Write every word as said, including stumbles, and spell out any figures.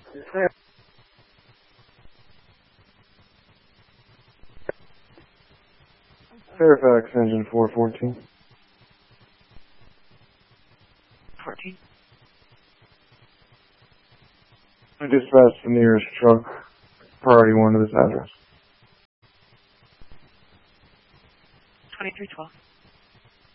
Fairfax, engine four fourteen. fourteen. I dispatched the nearest truck, priority one to this address. twenty-three twelve.